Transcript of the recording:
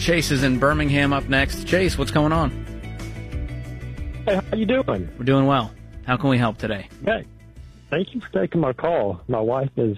Chase is in Birmingham up next. Chase, what's going on? Hey, how you doing? We're doing well. How can we help today? Hey, thank you for taking my call. My wife is